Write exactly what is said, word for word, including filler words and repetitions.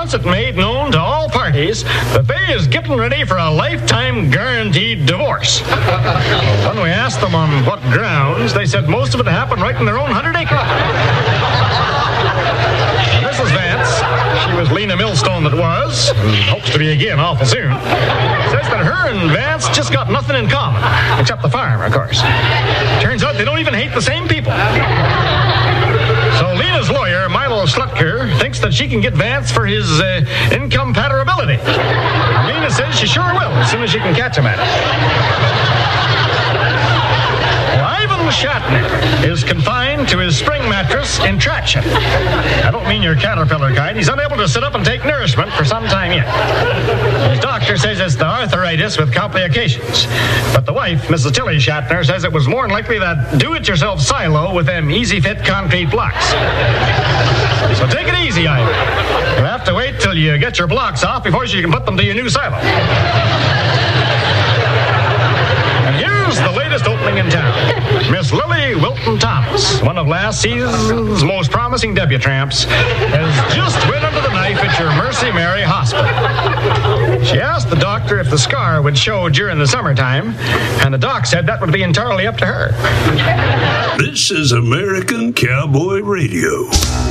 once it made known to all parties that they is getting ready for a lifetime guaranteed divorce. When we asked them on what grounds, they said most of it happened right in their own hundred acre. Missus Vance, she was Lena Millstone that was, and hopes to be again awful soon, says that her and Vance just got nothing in common, except the farm, of course. Turns out they don't even hate the same people. So Lena's lawyer, Milo Slutker, thinks that she can get Vance for his uh, incompatibility. Lena says she sure will, as soon as she can catch him at it. Ivan Shatner is confined to his spring mattress in traction. I don't mean your caterpillar kind. He's unable to sit up and take nourishment for some time yet. His doctor says it's the arthritis with complications. But the wife, Missus Tilly Shatner, says it was more than likely that do-it-yourself silo with them easy-fit concrete blocks. So take it easy, Ivan. You have to wait till you get your blocks off before you can put them to your new silo. And here's the latest opening in town. Miss Lily Wilton Thomas, one of last season's most promising debutantes, has just went under the knife at your Mercy Mary Hospital. She asked the doctor if the scar would show during the summertime, and the doc said that would be entirely up to her. This is American Cowboy Radio.